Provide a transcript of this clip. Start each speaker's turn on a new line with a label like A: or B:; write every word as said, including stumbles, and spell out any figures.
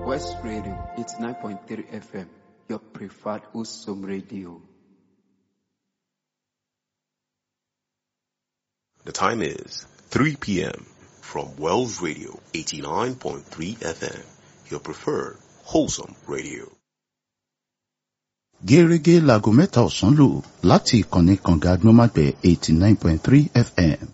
A: West Radio, it's nine point three F M, your preferred Usum radio.
B: The time is three p.m. from Wells Radio, eighty-nine point three F M, your preferred wholesome radio.
C: Gẹ́rẹ́gẹ́ láago mẹ́ta ọ̀sán lù láti ìkànnì kànga agbọ́nmágbẹ̀ eighty-nine point three F M.